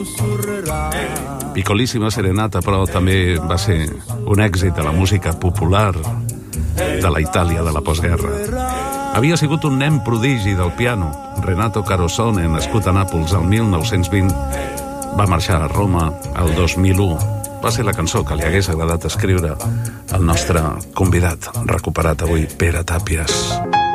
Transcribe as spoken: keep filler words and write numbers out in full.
Piccolissima serenata, però també va ser un èxit de la música popular de la Itàlia de la postguerra. Havia sigut un nen prodigi del piano. Renato Carosone, nascut a Nàpols el mil nou-cents vint, va marxar a Roma el dos mil u. Va ser la cançó que li hagués agradat escriure al nostre convidat, recuperat avui, Pere Tàpies.